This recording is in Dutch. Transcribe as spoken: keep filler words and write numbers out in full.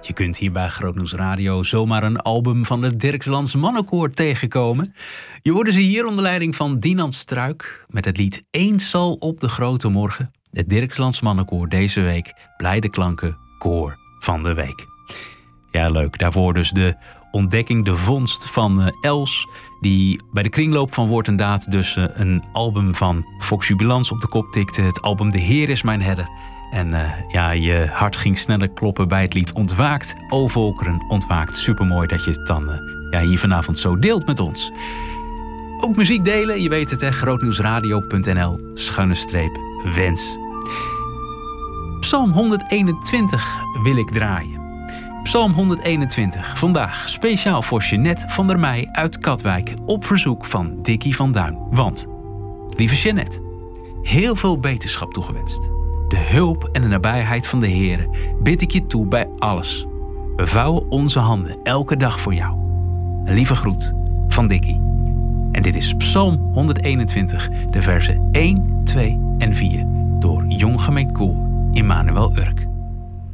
Je kunt hier bij Groot Nieuws Radio zomaar een album van het Dirkslands Mannenkoor tegenkomen. Je hoorde ze hier onder leiding van Dinant Struik met het lied Eens zal op de grote morgen. Het Dirkslands Mannenkoor deze week Blijde Klanken Koor van de Week. Ja, leuk. Daarvoor dus de ontdekking, de vondst van uh, Els, die bij de kringloop van Woord en Daad dus uh, een album van Fox Jubilans op de kop tikte. Het album De Heer is mijn herder. En uh, ja, je hart ging sneller kloppen bij het lied Ontwaakt. O volkeren, ontwaakt. Supermooi dat je het dan uh, ja, hier vanavond zo deelt met ons. Ook muziek delen, je weet het hè, grootnieuwsradio punt n l, schuine streep, wens. Psalm honderdeenentwintig wil ik draaien. Psalm honderdeenentwintig, vandaag speciaal voor Jeanette van der Meij uit Katwijk op verzoek van Dickie van Duin. Want, lieve Jeanette, heel veel beterschap toegewenst. De hulp en de nabijheid van de Heere bid ik je toe bij alles. We vouwen onze handen elke dag voor jou. Een lieve groet van Dickie. En dit is Psalm honderdeenentwintig, de versen één, twee en vier door Jong Gemeen Koor Immanuel Urk.